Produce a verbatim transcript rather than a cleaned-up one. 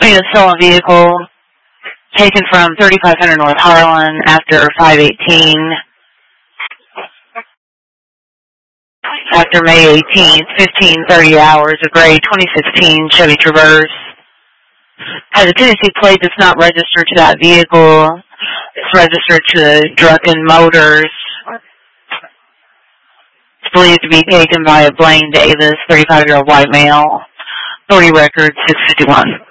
a stolen vehicle taken from thirty-five hundred North Harlan after five eighteen. After May eighteenth, fifteen thirty hours, a gray twenty sixteen Chevy Traverse. Has a Tennessee plate that's not registered to that vehicle. It's registered to Drucken Motors. It's believed to be taken by a Blaine Davis, thirty-five-year-old white male. Authority record six fifty-one.